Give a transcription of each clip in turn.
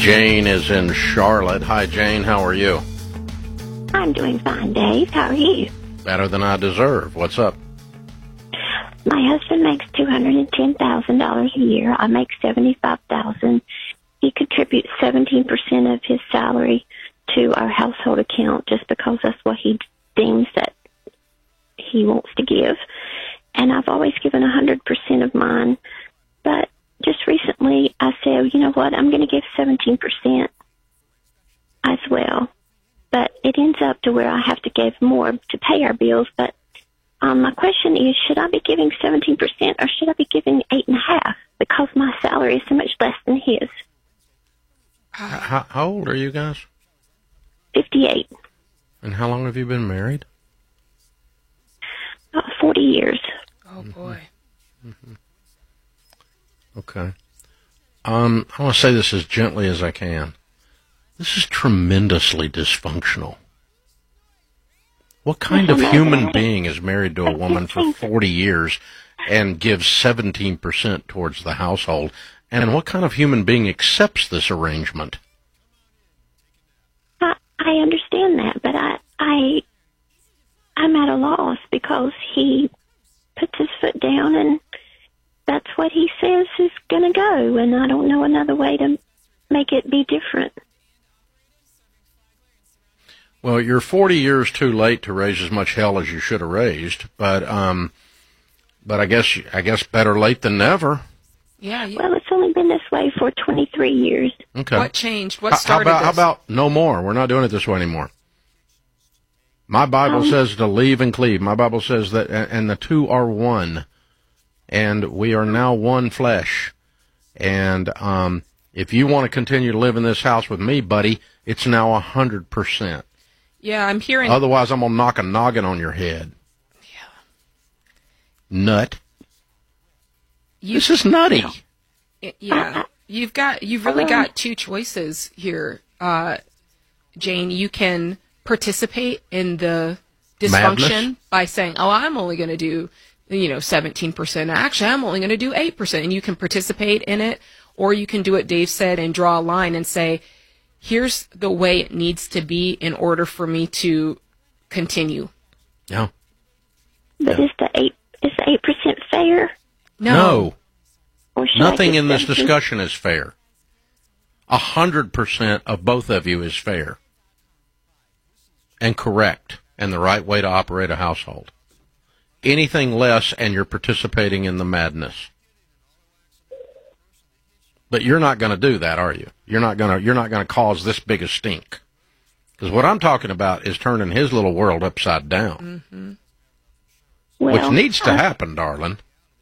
Jane is in Charlotte. Hi, Jane. How are you? I'm doing fine, Dave. How are you? Better than I deserve. What's up? My husband makes $210,000 a year. I make $75,000. He contributes 17% of his salary to our household account just because that's what he deems that he wants to give. And I've always given 100% of mine. But just recently I said, you know what, I'm going to give 17% as well. But it ends up to where I have to give more to pay our bills. But my question is, should I be giving 17% or should I be giving 8.5%? Because my salary is so much less than his. How old are you guys? 58. And how long have you been married? 40 years. Oh, boy. Mm-hmm. Okay. I want to say this as gently as I can. This is tremendously dysfunctional. What kind of human being is married to a woman for 40 years and gives 17% towards the household? And what kind of human being accepts this arrangement? I understand that, but I'm at a loss because he puts his foot down and that's what he says is going to go, and I don't know another way to make it be different. Well, you're 40 years too late to raise as much hell as you should have raised, but I guess better late than never. Yeah. Well, it's only been this way for 23 years. Okay. What changed? What started this? How about no more? We're not doing it this way anymore. My Bible says to leave and cleave. My Bible says that, and the two are one, and we are now one flesh. And if you want to continue to live in this house with me, buddy, it's now 100%. Yeah, I'm hearing. Otherwise, I'm gonna knock a noggin on your head. Yeah. Nut. This is nutty. Yeah, you've really got two choices here, Jane. You can participate in the dysfunction Madness. by saying, "Oh, I'm only going to do, 17%. Actually, I'm only going to do 8%," and you can participate in it, or you can do what Dave said and draw a line and say, "Here's the way it needs to be in order for me to continue." Yeah. But is the 8% fair? No. Or should Nothing I give in this 17%? discussion is fair. 100% of both of you is fair and correct and the right way to operate a household. Anything less and you're participating in the madness. But you're not going to do that, are you? You're not going to cause this big a stink. Because what I'm talking about is turning his little world upside down. Mm-hmm. Well, which needs to happen, darling.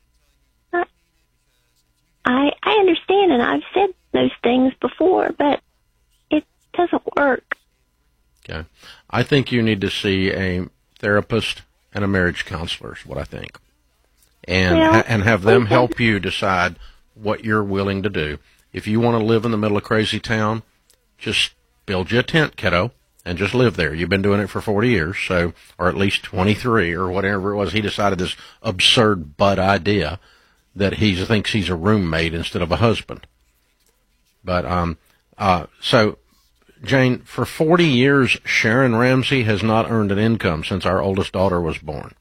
I understand, and I've said those things before, but it doesn't work. Okay. I think you need to see a therapist and a marriage counselor is what I think. And and have them help you decide what you're willing to do. If you want to live in the middle of crazy town, just build you a tent, kiddo, and just live there. You've been doing it for 40 years, so, or at least 23 or whatever it was. He decided this absurd butt idea that he thinks he's a roommate instead of a husband. But, so, Jane, for 40 years, Sharon Ramsey has not earned an income since our oldest daughter was born.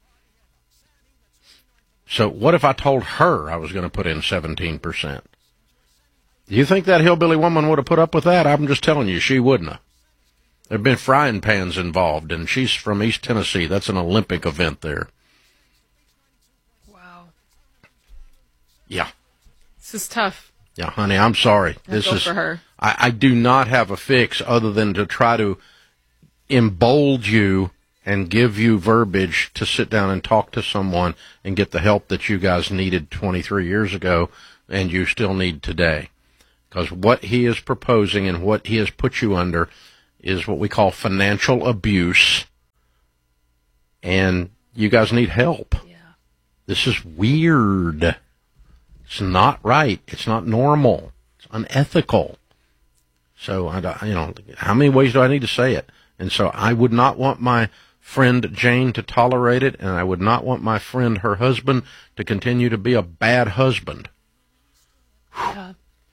So what if I told her I was going to put in 17%? Do you think that hillbilly woman would have put up with that? I'm just telling you, she wouldn't have. There have been frying pans involved, and she's from East Tennessee. That's an Olympic event there. Wow. Yeah. This is tough. Yeah, honey, I'm sorry. This is for her. I do not have a fix other than to try to embolden you and give you verbiage to sit down and talk to someone and get the help that you guys needed 23 years ago and you still need today. Because what he is proposing and what he has put you under is what we call financial abuse, and you guys need help. Yeah. This is weird. It's not right. It's not normal. It's unethical. So, how many ways do I need to say it? And so I would not want my friend Jane to tolerate it, and I would not want my friend, her husband, to continue to be a bad husband. Yeah.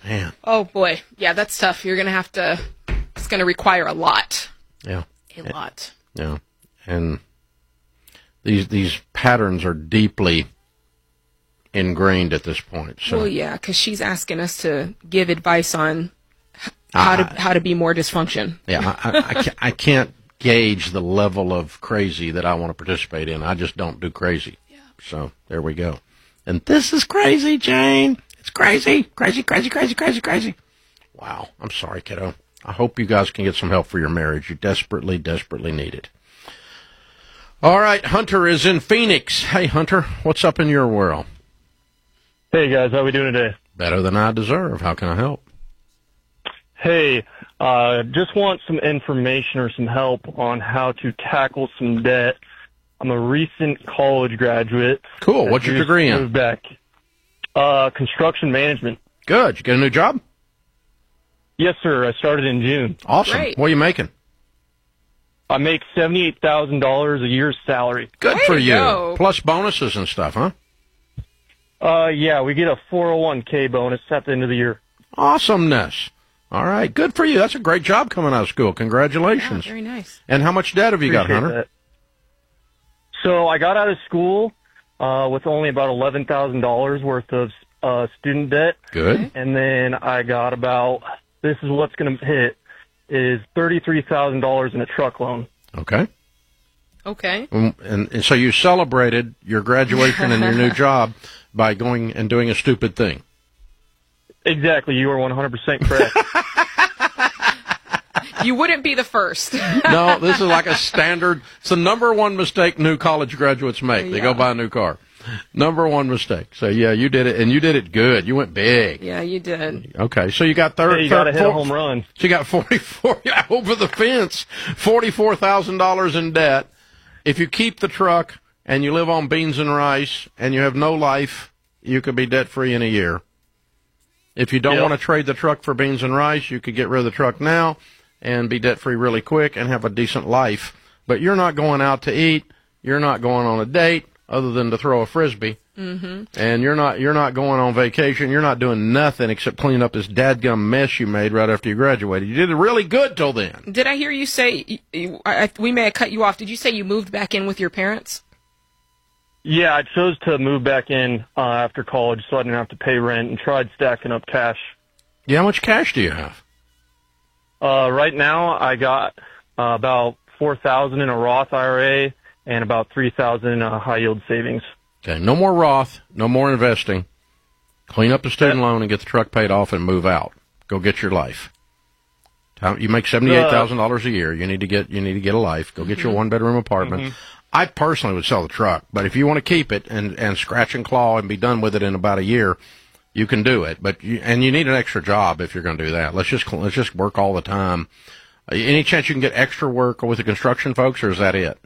Man. Oh boy, yeah, that's tough. You're gonna have to. It's gonna require a lot. Yeah. A lot. Yeah. And these patterns are deeply ingrained at this point. So. Well, yeah, because she's asking us to give advice on how to be more dysfunction. Yeah, I can't gauge the level of crazy that I want to participate in. I just don't do crazy. Yeah. So there we go. And this is crazy, Jane. It's crazy, crazy, crazy, crazy, crazy, crazy. Wow. I'm sorry, kiddo. I hope you guys can get some help for your marriage. You desperately, desperately need it. All right, Hunter is in Phoenix. Hey, Hunter, what's up in your world? Hey, guys. How we doing today? Better than I deserve. How can I help? Hey, just want some information or some help on how to tackle some debt. I'm a recent college graduate. Cool. What's your degree in? Moved back. Construction management. Good. You get a new job? Yes, sir. I started in June. Awesome. Great. What are you making? I make $78,000 a year's salary. Good Way for to you. go. Plus bonuses and stuff, huh? Yeah, we get a 401k bonus at the end of the year. Awesomeness. All right. Good for you. That's a great job coming out of school. Yeah, Congratulations. very nice. And how much debt have you got, Appreciate Hunter? that. So I got out of school with only about $11,000 worth of student debt. Good. And then I got about, this is what's going to hit, is $33,000 in a truck loan. Okay. Okay. And so you celebrated your graduation and your new job by going and doing a stupid thing. Exactly. You are 100% correct. You wouldn't be the first. No, this is like a standard. It's the number one mistake new college graduates make. They go Yeah. buy a new car. Number one mistake. So, yeah, you did it, and you did it good. You went big. Yeah, you did. Okay, so you got Hey, you got to hit a home run. So you got 44 over the fence, $44,000 in debt. If you keep the truck and you live on beans and rice and you have no life, you could be debt free in a year. If you don't Yep. want to trade the truck for beans and rice, you could get rid of the truck now and be debt free really quick and have a decent life. But you're not going out to eat. You're not going on a date other than to throw a frisbee. Mm-hmm. And you're not going on vacation. You're not doing nothing except cleaning up this dadgum mess you made right after you graduated. You did it really good till then. Did I hear you say, we may have cut you off, did you say you moved back in with your parents? Yeah, I chose to move back in after college so I didn't have to pay rent and tried stacking up cash. Yeah, how much cash do you have? Right now, I got about $4,000 in a Roth IRA and about $3,000 in high yield savings. Okay, no more Roth, no more investing. Clean up the student loan and get the truck paid off and move out. Go get your life. You make $78,000 a year. You need to get a life. Go get your one bedroom apartment. I personally would sell the truck, but if you want to keep it and scratch and claw and be done with it in about a year, you can do it. But you need an extra job if you're going to do that. Let's just work all the time. Any chance you can get extra work with the construction folks, or is that it?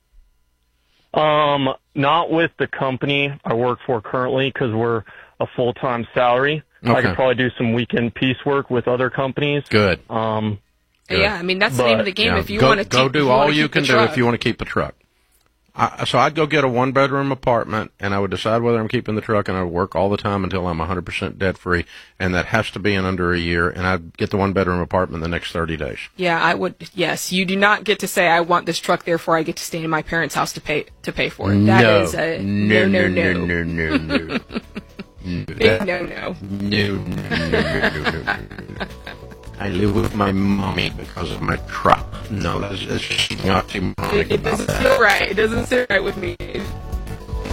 Not with the company I work for currently because we're a full-time salary. Okay. I could probably do some weekend piecework with other companies. Good. Yeah, I mean, that's the name of the game. Yeah, If you go, want to go do all you can do if you want to keep the truck. So I'd go get a one-bedroom apartment, and I would decide whether I'm keeping the truck, and I would work all the time until I'm 100% debt-free, and that has to be in under a year, and I'd get the one-bedroom apartment in the next 30 days. Yeah, I would. Yes, you do not get to say I want this truck, therefore I get to stay in my parents' house to pay for it. That is a no. No. Big no. No. I live with my mommy because of my truck. No, that's just not too It doesn't feel right. It doesn't sit right with me.